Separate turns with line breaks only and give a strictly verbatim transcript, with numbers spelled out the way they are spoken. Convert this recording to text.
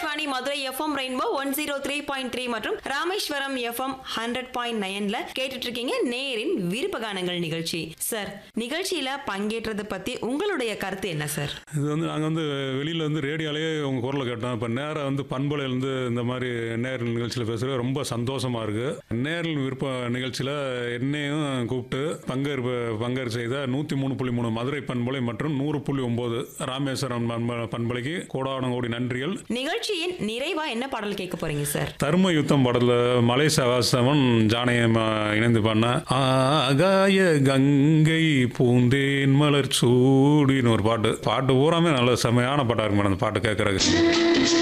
Akashvani Madurai FM rainbow one zero three point three மற்றும் Rameswaram FM hundred point நைன்ல கேட்டுட்டு இருக்கீங்க நேரின் விருப்ப கானங்கள் நிகழ்ச்சி. சார், நிகழ்ச்சியில பங்கேற்றதை பத்தி உங்களுடைய கருத்து என்ன சார்?
இது வந்து நாங்கள் வந்து வெளியில் வந்து ரேடியோலேயே உங்கள் குரலை கேட்டோம். இப்போ நேராக வந்து பண்பலையிலேருந்து இந்த மாதிரி நேரில் நிகழ்ச்சியில் பேசுகிறது ரொம்ப சந்தோஷமாக இருக்குது. நேரில் விருப்ப நிகழ்ச்சியில் என்னையும் கூப்பிட்டு பங்கேற்பு பங்கேற்பு செய்த நூற்றி மூணு புள்ளி மூணு மதுரை பண்பலை மற்றும் நூறு புள்ளி ஒம்பது ராமேஸ்வரம் பண்பலைக்கு கோடான கோடி நன்றிகள்.
நிகழ்ச்சியின் நிறைவா என்ன பாடல் கேட்க போறீங்க சார்?
தர்ம யுத்தம் பாடலில் மலை சவாசவன் ஜானகம் இணைந்து பண்ண ஆகாய கங்கை பூந்தேன் மலர் சூடின்னு ஒரு பாட்டு பாட்டு பூராமே நல்ல செமையான பாட்டாக இருக்கும் மேடம். அந்த பாட்டு கேட்கறதுக்கு